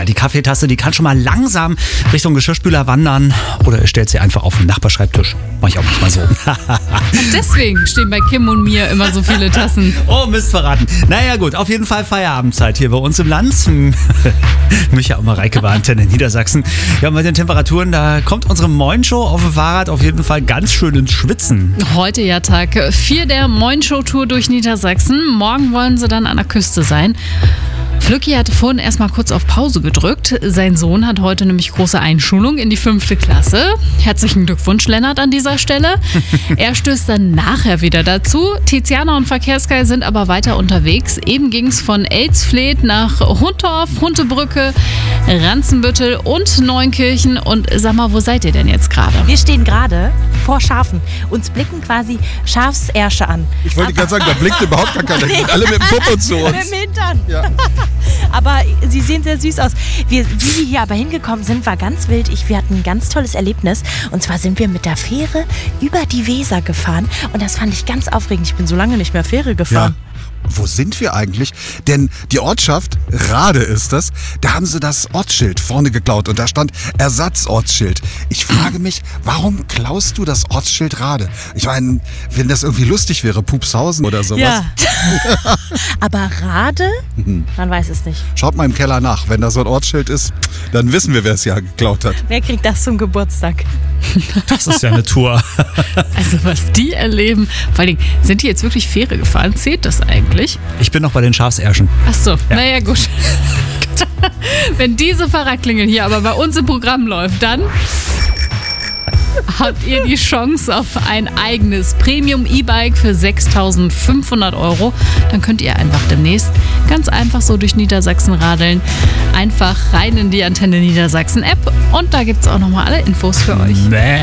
die Kaffeetasse, die kann schon mal langsam Richtung Geschirrspüler wandern oder ihr stellt sie einfach auf den Nachbarschreibtisch. Mach ich auch manchmal so. Und deswegen stehen bei Kim und mir immer so viele Tassen. Oh, Mist verraten. Naja gut, auf jeden Fall Feierabendzeit hier bei uns im Land. Micha und Mareike war Antenne Niedersachsen. Ja, mit den Temperaturen, da kommt unsere Moin-Show auf dem Fahrrad auf jeden Fall ganz schön ins Schwitzen. Heute ja Tag 4 der Moin-Show-Tour durch Niedersachsen. Morgen wollen sie dann an der Küste sein. Flücki hatte vorhin erstmal kurz auf Pause gedrückt. Sein Sohn hat heute nämlich große Einschulung in die 5. Klasse. Herzlichen Glückwunsch, Lennart, an dieser Stelle. Er stößt dann nachher wieder dazu. Tiziana und Verkehrsgeil sind aber weiter unterwegs. Eben ging es von Elsfleth nach Hundorf, Huntebrücke, Ranzenbüttel und Neunkirchen. Und sag mal, wo seid ihr denn jetzt gerade? Wir stehen gerade vor Schafen. Uns blicken quasi Schafsärsche an. Ich wollte gerade sagen, da blickt überhaupt gar keiner. Die sind alle mit dem Popo zu uns. Mit dem Hintern. Ja. Aber sie sehen sehr süß aus. Wie wir hier aber hingekommen sind, war ganz wild. Wir hatten ein ganz tolles Erlebnis. Und zwar sind wir mit der Fähre über die Weser gefahren. Und das fand ich ganz aufregend. Ich bin so lange nicht mehr Fähre gefahren. Ja. Wo sind wir eigentlich? Denn die Ortschaft, Rade ist das, da haben sie das Ortsschild vorne geklaut und da stand Ersatzortsschild. Ich frage mich, warum klaust du das Ortsschild Rade? Ich meine, wenn das irgendwie lustig wäre, Pupshausen oder sowas. Ja. Aber Rade? Man weiß es nicht. Schaut mal im Keller nach. Wenn da so ein Ortsschild ist, dann wissen wir, wer es ja geklaut hat. Wer kriegt das zum Geburtstag? Das ist ja eine Tour. Also was die erleben. Vor allem, sind die jetzt wirklich Fähre gefahren? Zählt das eigentlich? Ich bin noch bei den Schafsärschen. Ach so, naja gut. Wenn diese Fahrradklingel hier aber bei uns im Programm läuft, dann habt ihr die Chance auf ein eigenes Premium-E-Bike für 6.500 €. Dann könnt ihr einfach demnächst ganz einfach so durch Niedersachsen radeln. Einfach rein in die Antenne Niedersachsen App und da gibt es auch nochmal alle Infos für euch. Nee.